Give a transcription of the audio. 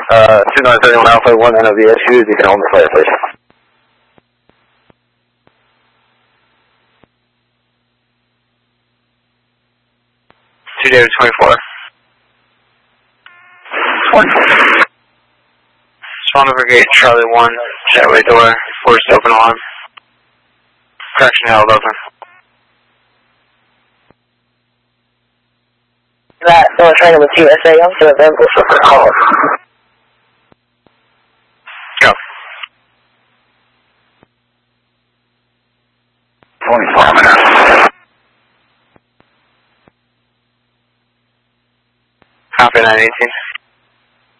2931 Alpha 1 NOVSU, you can hold the flare, please. David 24. Swan over gate, Charlie 1, jetway door, forced open alarm. Correction held open. That North Triangle with USA, I'm still available for call. Go. 24 minutes. Copy 918.